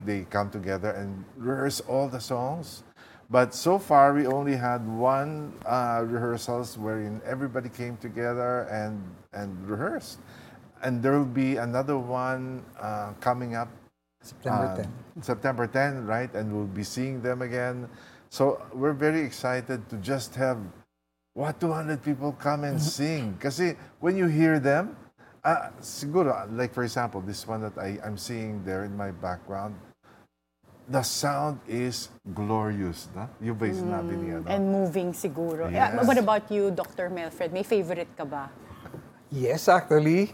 they come together and rehearse all the songs. But so far, we only had one rehearsals wherein everybody came together and rehearsed. And there will be another one coming up September 10. September 10, right? And we'll be seeing them again. So we're very excited to just have 200 people come and sing. Kasi when you hear them, siguro, like for example, this one that I'm seeing there in my background, the sound is glorious. Na? Yung ba yung sinabi niya? No? And moving siguro. Yes. What about you, Dr. Melfred? May favorite ka ba? Yes, actually,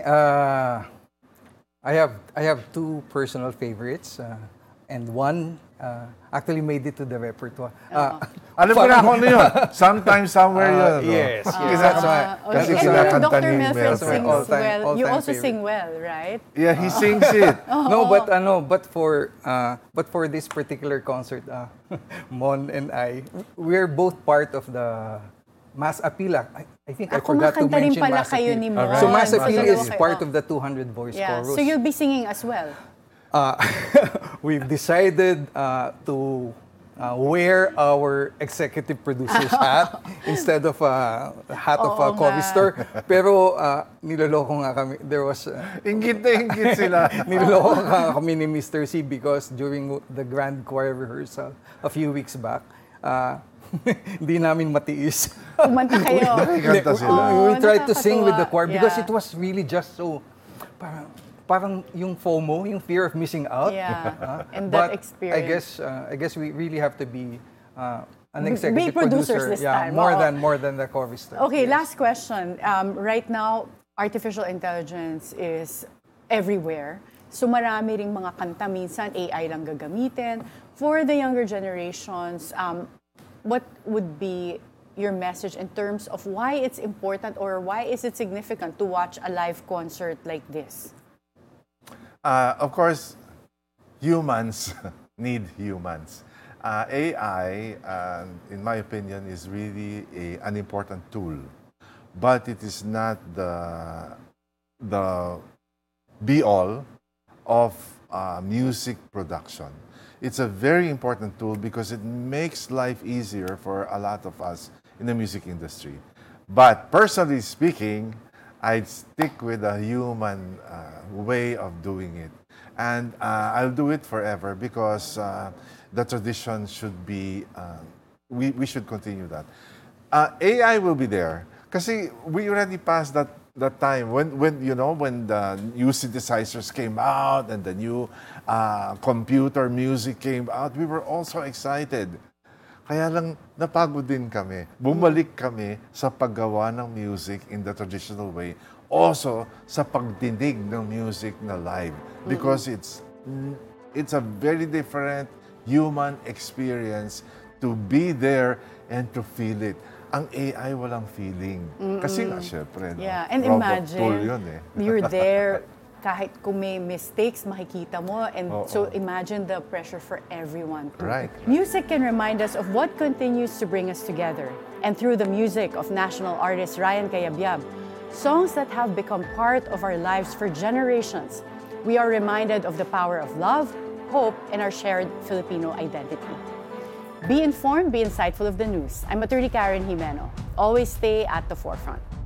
I have two personal favorites, and one actually made it to the repertoire. Alam ko na kung ano yun. Sometime, somewhere yun. No? Yes, Kasi that's why. kasi And kinakanta Dr. ni Melfred Melfred. sings All-time- well. You all-time also favorite. sing well, right? Yeah, he sings it. No, but for this particular concert, Mon and I, we're both part of the Mass Appeal. I think I forgot to kumakanta rin mention pala Mass kayo Appeal. ni Mon. So Mass So Appeal dalawa is kayo. part of the 200 voice Yeah. chorus. So you'll be singing as well. We've decided to wear our executive producer's hat instead of a hat of a Oo nga. chorister. Pero niloloko nga kami. There was Ingit na ingit sila. niloloko nga kami ni Mr. C because during the grand choir rehearsal a few weeks back, hindi namin matiis. Kumanta kayo. Nakikanta sila. We tried to sing with the choir because Yeah. it was really just so parang yung FOMO, yung fear of missing out. Yeah. And But that experience. I guess we really have to be an Big executive producers producer. this Yeah, time. more Oo. than the chorister. Okay, Yes. last question. Right now, artificial intelligence is everywhere. So marami ring mga kanta minsan AI lang gagamitin. For the younger generations, what would be your message in terms of why it's important or why is it significant to watch a live concert like this? Of course, humans need humans. AI, in my opinion, is really an important tool, but it is not the be-all of music production. It's a very important tool because it makes life easier for a lot of us in the music industry. But personally speaking, I'd stick with a human way of doing it. And I'll do it forever because the tradition should be, we should continue that. AI will be there. Kasi we already passed that time when the new synthesizers came out and the new computer music came out, we were also excited. Kaya lang napagod din kami. Bumalik kami sa paggawa ng music in the traditional way. Also sa pagdinig ng music na live because it's a very different human experience to be there and to feel it. Ang AI walang feeling. Kasi nga, syempre, no? Yeah, and Robot tool imagine, yun eh. you're there, kahit kung may mistakes, makikita mo. And so imagine the pressure for everyone. Right. Music can remind us of what continues to bring us together. And through the music of national artist Ryan Cayabyab, songs that have become part of our lives for generations, we are reminded of the power of love, hope, and our shared Filipino identity. Be informed, be insightful of the news. I'm Attorney Karen Jimeno. Always stay at the forefront.